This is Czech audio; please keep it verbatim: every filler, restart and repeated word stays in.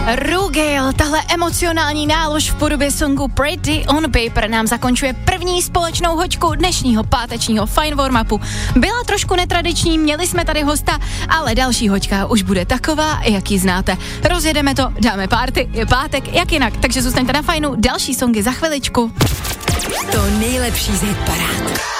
Rugil, tahle emocionální nálož v podobě songu Pretty on Paper nám zakončuje první společnou hoďku dnešního pátečního Fine Warm-upu. Byla trošku netradiční, měli jsme tady hosta, ale další hoďka už bude taková, jak ji znáte. Rozjedeme to, dáme party, je pátek, jak jinak, takže zůstaňte na Fajnu, další songy za chviličku. To nejlepší z hitparád.